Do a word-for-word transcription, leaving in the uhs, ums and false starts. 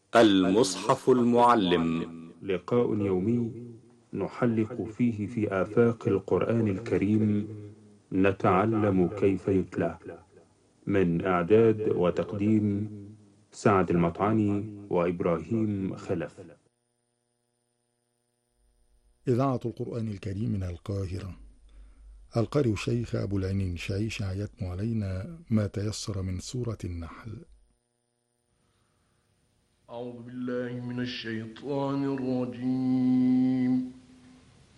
المصحف المعلم. لقاء يومي نحلق فيه في آفاق القرآن الكريم، نتعلم كيف يتلى. من إعداد وتقديم سعد المطعني وإبراهيم خلف. إذاعة القرآن الكريم من القاهرة. القارئ الشيخ أبو العينين شعيشع يتلو علينا ما تيسر من سورة النحل. أعوذ بالله من الشيطان الرجيم.